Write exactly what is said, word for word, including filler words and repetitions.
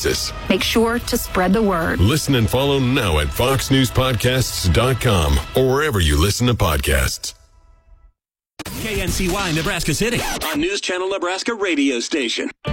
Kansas. Make sure to spread the word. Listen and follow now at fox news podcasts dot com or wherever you listen to podcasts. K N C Y Nebraska City on News Channel Nebraska radio station.